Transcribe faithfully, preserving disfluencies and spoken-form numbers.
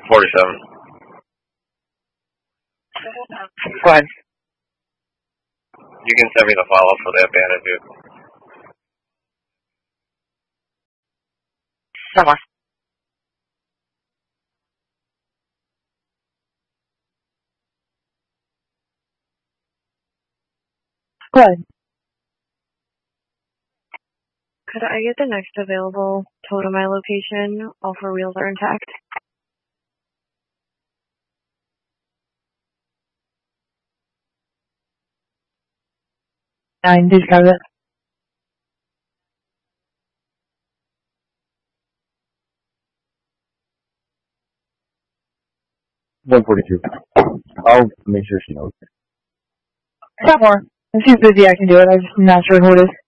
forty-seven. Go ahead. You can send me the follow-up for the abandoned vehicle. No more. Go ahead. Could I get the next available tow to my location? All four wheels are intact. Nine, describe it. one forty-two. I'll make sure she knows. Stop more. If she's busy, I can do it. I'm just not sure who it is.